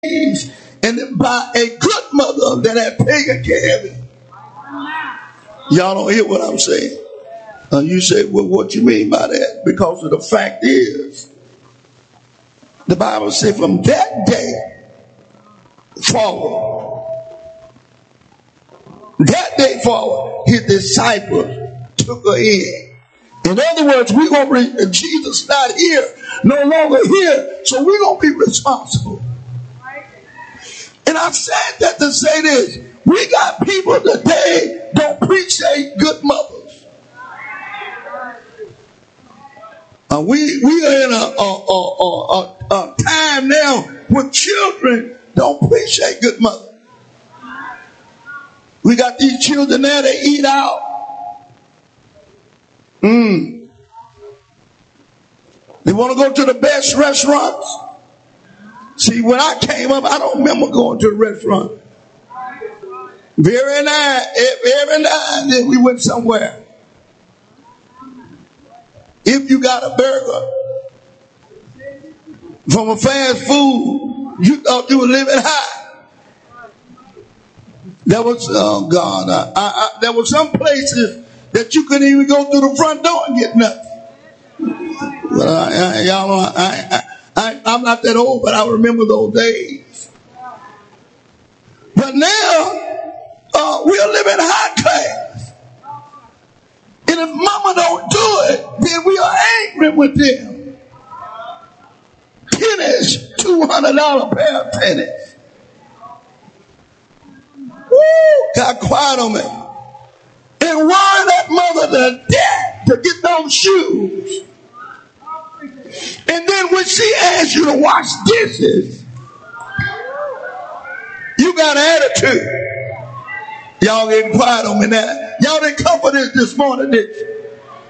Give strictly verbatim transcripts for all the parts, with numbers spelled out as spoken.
and then by a good mother that had taken care of it. Y'all don't hear what I'm saying. Uh, you say, well, what you mean by that? Because of the fact is, the Bible says from that day forward, that day forward, his disciples took her in. In other words, we're going to, Jesus not here, no longer here, so we're going to be responsible. And I said that to say this. We got people today don't appreciate good mothers. Uh, we, we are in a, a, a, a, a time now when children don't appreciate good mothers. We got these children there, they eat out. Mm. They want to go to the best restaurants. See, when I came up, I don't remember going to a restaurant. Very nice, every now and then we went somewhere. If you got a burger from a fast food, you thought you were living high. There was, oh God, I, I, I, there were some places that you couldn't even go through the front door and get nothing. Well, I, I, y'all know, I, I, I, I'm not that old, but I remember those days. But now, uh, we're living high class. And if mama don't do it, then we are angry with them. Pennies, two hundred dollars pair of pennies. Woo, got quiet on me. And worry that mother to death to get those shoes. And then when she asks you to wash dishes, you got an attitude. Y'all getting quiet on me now. Y'all didn't come for this this morning, did you?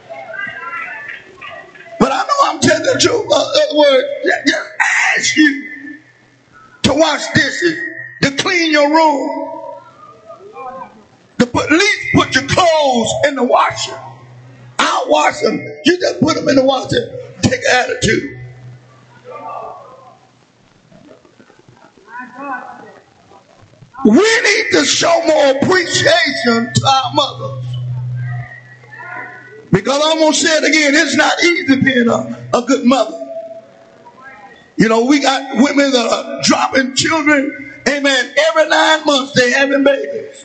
But I know I'm telling the truth. Uh, other words, just ask you to wash dishes, to clean your room, to put, at least put your clothes in the washer. I'll wash them. You just put them in the washer. Take attitude. We need to show more appreciation to our mothers. Because I'm going to say it again, it's not easy being a, a good mother. You know, we got women that are dropping children, amen, every nine months they having babies.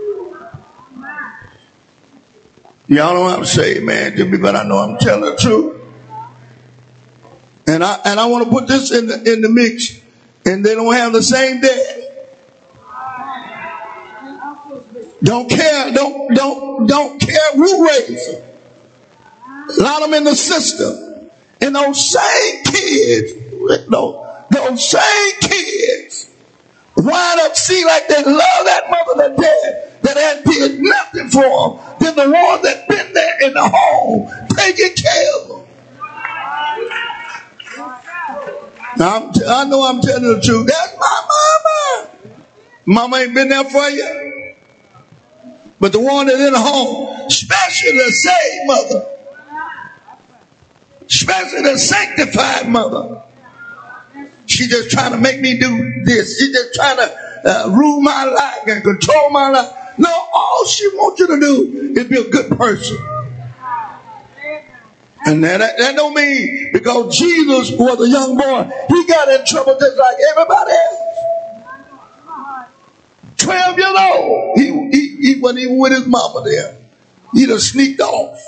Y'all don't have to say amen to me, but I know I'm telling the truth. And I and I want to put this in the in the mix, and they don't have the same dad. Don't care, don't don't don't care who raised them. A lot of them in the system, and those same kids, those, those same kids, wind up see like they love that mother to death that had did nothing for them than the one that been there in the home taking care of them. Now, I'm t- I know I'm telling the truth. That's my mama. Mama ain't been there for you. But the one that's in the home, especially the saved mother, especially the sanctified mother, she just trying to make me do this. She just trying to uh, rule my life and control my life. No, all she wants you to do is be a good person. And that, that don't mean because Jesus was a young boy, he got in trouble just like everybody else. Twelve years old, he, he, he wasn't even with his mama there. He done sneaked off.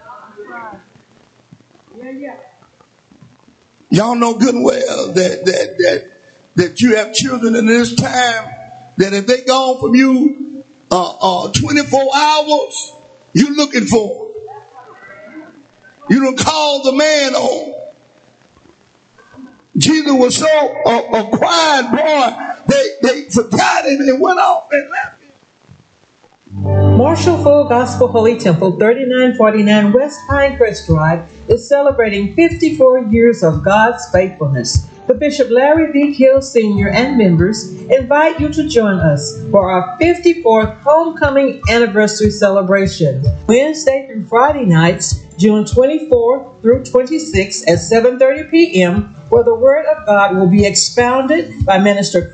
Y'all know good and well that that that that you have children in this time that if they gone from you uh, uh, twenty-four hours, you looking for them. You don't call the man on. Jesus was so uh, a quiet boy, they, they forgot him and went off and left him. Marshall Full Gospel Holy Temple, thirty-nine forty-nine West Pinecrest Drive, is celebrating fifty-four years of God's faithfulness. The Bishop Larry V. Hill Senior and members invite you to join us for our fifty-fourth Homecoming Anniversary celebration, Wednesday through Friday nights, June twenty-fourth through twenty-sixth at seven thirty p.m., where the Word of God will be expounded by Minister